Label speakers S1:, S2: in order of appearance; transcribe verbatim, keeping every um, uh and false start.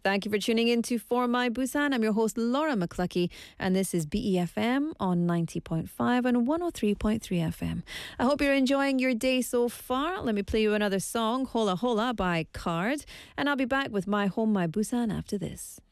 S1: Thank you for tuning in to For My Busan. I'm your host, Laura McCluckey, and this is B E F M on ninety point five and one oh three point three F M. I hope you're enjoying your day so far. Let me play you another song, Hola Hola by Card, and I'll be back with My Home, My Busan after this.